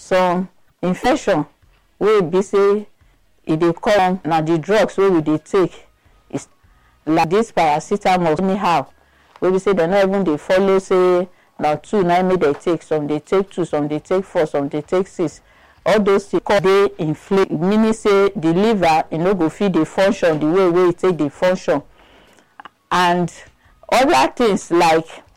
some infection wey be say e dey come na the drugs wey we dey take is like this paracetamol anyhow wey be say dem no even dey follow say na 2 na make dem take, some dey take 2, some dey take 4, some dey take 6. All those things dey inflate, meaning say the liver e no go fit dey function the way e take dey function. And other things like